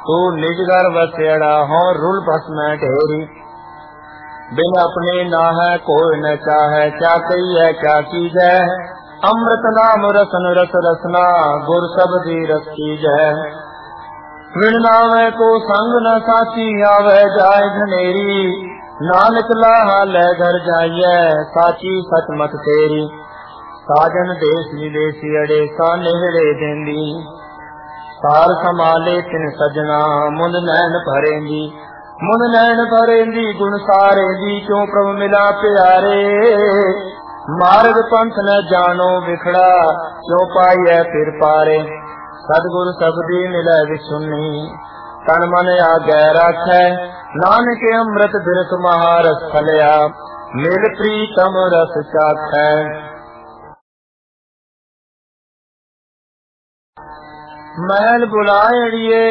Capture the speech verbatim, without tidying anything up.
तू निज घर बसेड़ा हो रुल भस्म ढेरी। बिन अपने ना है कोई न चाहे, क्या कही है क्या कीजै। अमृत नाम रसन रस रसना, गुर शब्दी रस कीजै। विण नावे को संग न साची, आवे जाय झनेरी। नानक लाहा ले घर जाइए, साची सचमत तेरी। साजन देश विदेशी अड़े सा नेहड़े देंदी। सार समाले तिन सजना, मुंद नैन भरेंदी। मुंद नैन भरेंदी गुण सारेंदी, क्यों प्रभु मिला प्यारे। मार्ग पंथ न जानो बिखड़ा, क्यों पाइए फिर पारे। सतगुर सबदी मिले विसुनी, तन मन आगे राखै। नानक अमृत बिरख महारस फलिया, मिल प्रीतम रस चाखै। महल बुलाए अड़िए